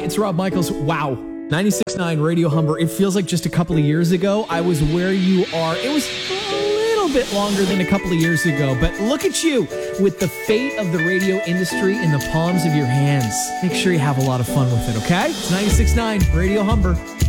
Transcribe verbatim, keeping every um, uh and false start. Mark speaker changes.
Speaker 1: it's Rob Michaels. Wow. ninety-six point nine Radio Humber. It feels like just a couple of years ago I was where you are. It was a little bit longer than a couple of years ago, but look at you with the fate of the radio industry in the palms of your hands. Make sure you have a lot of fun with it, okay? It's ninety-six point nine Radio Humber.